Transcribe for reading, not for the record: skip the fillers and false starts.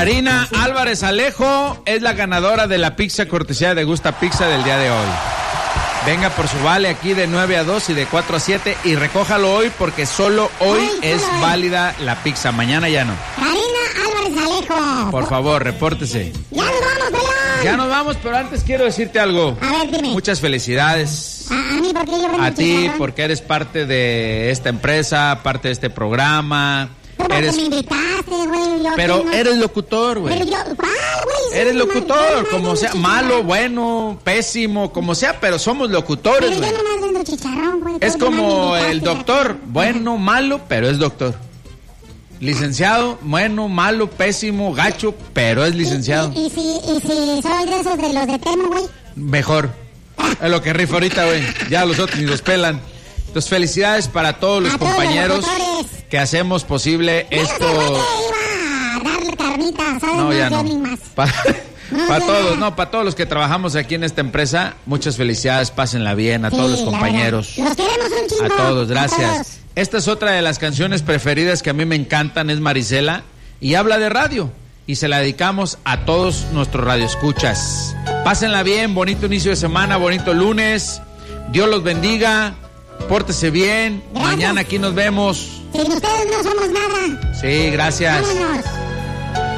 Karina Álvarez Alejo es la ganadora de la pizza cortesía de Gusta Pizza del día de hoy. Venga por su vale aquí de 9 a 2 y de 4 a 7 y recójalo hoy porque solo hoy es válida la pizza, mañana ya no. Karina Álvarez Alejo. Por favor, repórtese. Ya nos vamos, pelón. Ya nos vamos, pero antes quiero decirte algo. A ver, dime. Muchas felicidades. ¿A mí por qué yo prendo A el ti, chicharrón? porque eres parte de esta empresa, parte de este programa. Tú porque me invitaste, güey. Pero eres locutor, güey. Pero yo, ¿cuál, güey? Eres locutor, como sea, malo, bueno, pésimo, como sea, pero somos locutores, Pero güey. yo nomás vendo chicharrón, güey. Es Tú nomás como me el invitaste. doctor, bueno, malo, pero es doctor. Licenciado, bueno, malo, pésimo, gacho, pero es licenciado. ¿Y si soy de esos de los de termo, güey? Mejor. Es lo que rifa ahorita, güey. Ya los otros ni los pelan. Entonces, felicidades para todos los A todos los compañeros locutores. que hacemos posible esto. Iba a darle carnita, ¿sabes? No, ya no. Ni más. Para todos, no, para todos los que trabajamos aquí en esta empresa, muchas felicidades, pásenla bien, a todos los Sí, la compañeros. verdad. Los queremos un chingo. A todos, gracias. A todos. Esta es otra de las canciones preferidas que a mí me encantan, es Marisela, y habla de radio, y se la dedicamos a todos nuestros radioescuchas. Pásenla bien, bonito inicio de semana, bonito lunes, Dios los bendiga, pórtese bien, Gracias. mañana aquí nos vemos. Sin ustedes no somos nada. Sí, gracias. Vámonos.